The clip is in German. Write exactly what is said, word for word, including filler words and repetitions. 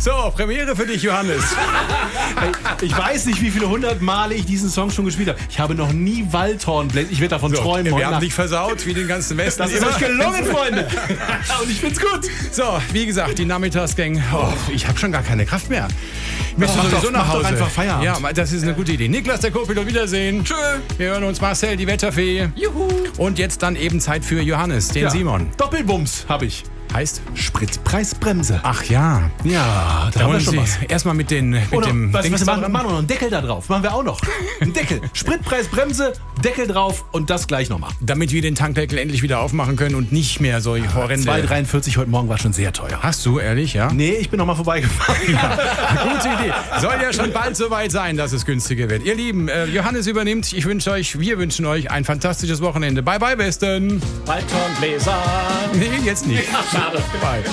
So, Premiere für dich, Johannes. Ich weiß nicht, wie viele hundert Male ich diesen Song schon gespielt habe. Ich habe noch nie Waldhornbläser. Ich werde davon So, träumen. wir heute haben Nacht. dich versaut, wie den ganzen Westen. Das ist immer. euch gelungen, Freunde. Und ich find's gut. So, wie gesagt, die Nachmittagsgang. Oh, ich habe schon gar keine Kraft mehr. Ich möchte Mach sowieso doch- nach mach doch Hause. einfach Feierabend. Ja, das ist eine gute Idee. Niklas, der Co-Pilot, Wiedersehen. Tschö. Wir hören uns, Marcel, die Wetterfee. Juhu. Und jetzt dann eben Zeit für Johannes, den Ja. Simon. Doppelbums habe ich. Heißt? Spritpreisbremse. Ach ja. Ja, da, Da haben wir wollen schon Sie was. erstmal mit, den, mit Oder, dem was, Dings was, wir da machen, dran. machen wir noch einen Deckel da drauf. Machen wir auch noch. Einen Deckel. Spritpreisbremse, Deckel drauf und das gleich nochmal. Damit wir den Tankdeckel endlich wieder aufmachen können und nicht mehr so horrende... zwei Euro dreiundvierzig heute Morgen war schon sehr teuer. Hast du, ehrlich, ja? Nee, ich bin noch mal vorbeigefahren. Gute Idee. Soll ja schon bald soweit sein, dass es günstiger wird. Ihr Lieben, äh, Johannes übernimmt. Ich wünsche euch, wir wünschen euch ein fantastisches Wochenende. Bye, bye, Besten. Waldhornbläser. Nee, jetzt nicht. Schade. Bye.